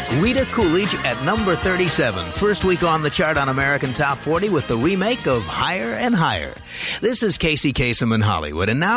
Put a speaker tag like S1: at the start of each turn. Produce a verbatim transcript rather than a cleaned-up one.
S1: Rita Coolidge at number thirty-seven. First week on the chart on American Top forty with the remake of Higher and Higher. This is Casey Kasem in Hollywood, and now